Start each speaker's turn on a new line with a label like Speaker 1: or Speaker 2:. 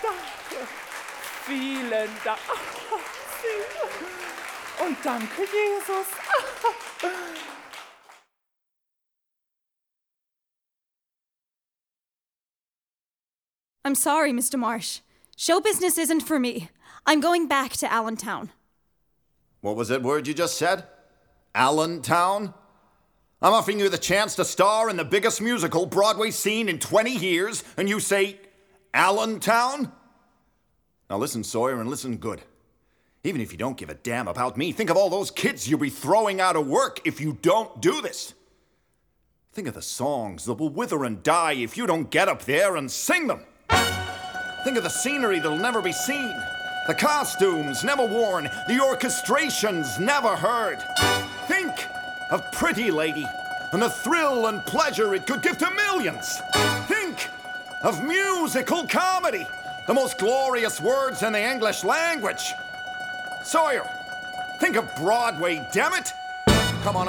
Speaker 1: danke. Vielen Dank. Und danke, Jesus.
Speaker 2: I'm sorry, Mr. Marsh. Show business isn't for me. I'm going back to Allentown.
Speaker 3: What was that word you just said? Allentown? I'm offering you the chance to star in the biggest musical Broadway's seen in 20 years, and you say, Allentown? Now listen, Sawyer, and listen good. Even if you don't give a damn about me, think of all those kids you'll be throwing out of work if you don't do this. Think of the songs that will wither and die if you don't get up there and sing them. Think of the scenery that'll never be seen, the costumes never worn, the orchestrations never heard. Think of Pretty Lady and the thrill and pleasure it could give to millions. Think of musical comedy, the most glorious words in the English language. Sawyer, think of Broadway, damn it!